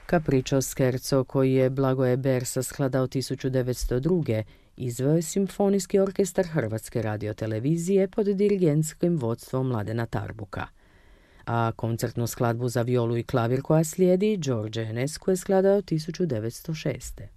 Capriccio Scherzo, koji je Blagoje Bersa skladao 1902. izveo je Simfonijski orkestar Hrvatske radiotelevizije pod dirigentskim vodstvom Mladena Tarbuka. A koncertnu skladbu za violu i klavir koja slijedi Đorđe Enescu je skladao 1906.